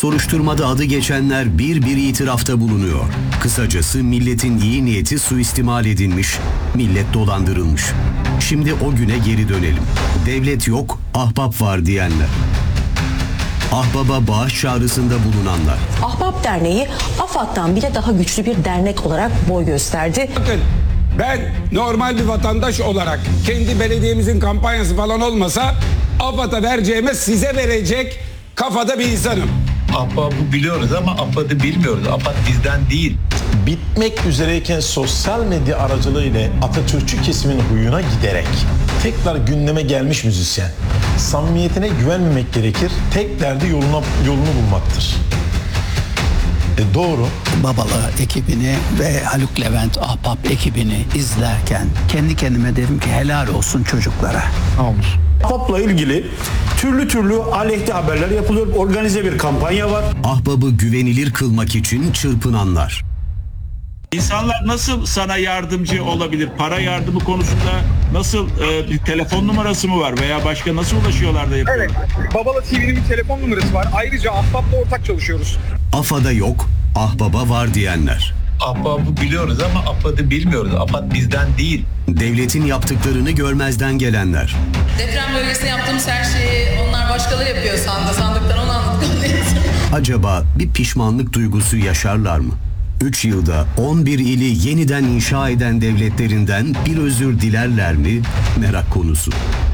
Soruşturmada adı geçenler bir itirafta bulunuyor. Kısacası milletin iyi niyeti suistimal edilmiş, millet dolandırılmış. Şimdi o güne geri dönelim. Devlet yok, ahbap var diyenler. Ahbaba bağış çağrısında bulunanlar. Ahbap Derneği AFAD'dan bile daha güçlü bir dernek olarak boy gösterdi. Bakın, ben normal bir vatandaş olarak kendi belediyemizin kampanyası falan olmasa AFAD'a vereceğime size verecek kafada bir insanım. AFAD'ı biliyoruz ama AFAD'ı bilmiyoruz. AFAD bizden değil. Bitmek üzereyken sosyal medya aracılığıyla Atatürkçü kesimin huyuna giderek tekrar gündeme gelmiş müzisyen. Samimiyetine güvenmemek gerekir. Tek derdi yolunu bulmaktır. Doğru. Babalı ekibini ve Haluk Levent Ahbap ekibini izlerken kendi kendime dedim ki helal olsun çocuklara. Ahbap'la ilgili türlü aleyhte haberler yapılıyor. Organize bir kampanya var. Ahbabı güvenilir kılmak için çırpınanlar. İnsanlar nasıl sana yardımcı olabilir? Para yardımı konusunda nasıl bir telefon numarası mı var veya başka nasıl ulaşıyorlar da yapıyorlar? Evet, Babala TV'nin bir telefon numarası var. Ayrıca Ahbap'la ortak çalışıyoruz. AFAD'a yok, ahbaba var diyenler. AFAD'ı biliyoruz ama AFAD'ı bilmiyoruz. AFAD bizden değil. Devletin yaptıklarını görmezden gelenler. Deprem bölgesinde yaptığımız her şeyi onlar başkaları yapıyor sandıktan onu anladık. Acaba bir pişmanlık duygusu yaşarlar mı? 3 yılda 11 ili yeniden inşa eden devletlerinden bir özür dilerler mi? Merak konusu.